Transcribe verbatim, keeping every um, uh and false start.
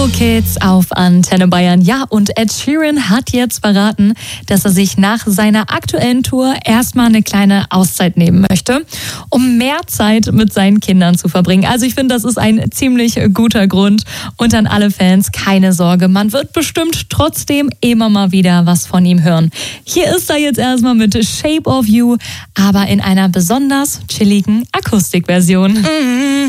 New Kids auf Antenne Bayern. Ja, und Ed Sheeran hat jetzt verraten, dass er sich nach seiner aktuellen Tour erstmal eine kleine Auszeit nehmen möchte, um mehr Zeit mit seinen Kindern zu verbringen. Also ich finde, das ist ein ziemlich guter Grund. Und an alle Fans, keine Sorge, man wird bestimmt trotzdem immer mal wieder was von ihm hören. Hier ist er jetzt erstmal mit Shape of You, aber in einer besonders chilligen Akustikversion. Mhm.